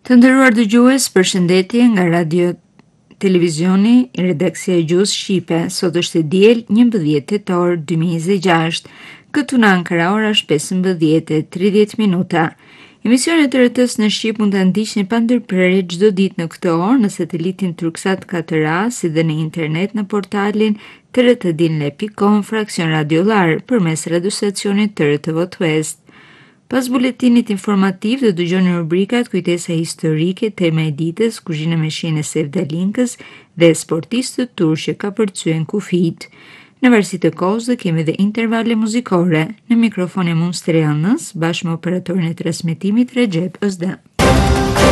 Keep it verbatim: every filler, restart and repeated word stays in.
Të nderuar dëgjues, përshëndetje nga Radio Televizioni i redaksia e Gjuhës Shqipe. Sot është e diel, njëmbëdhjetë tetor dy mijë e njëzet e gjashtë. Këtu në Ankara ora është pesëmbëdhjetë e tridhjetë minuta. Emisionet e R T S në Shqip mund të ndiqni pa ndërprerje çdo ditë në këtë orë në satelitin Turksat katër A, si dhe në internet në portalin t r t dinle pikë com fraksion radiolar përmes radiostacionit T R T Votë West. Pas buletinit informativ do dëgjoni rubrikat Kujtesa historike, tema e ditës, kuzhina me shijën e Sevdalinkës dhe sportistët turq që ka përcyen kufijt. Në varësi të kohës do kemi dhe intervale muzikore. Në mikrofon e Mund Streanës, bashkë me operatorin e transmetimit Recep Özden.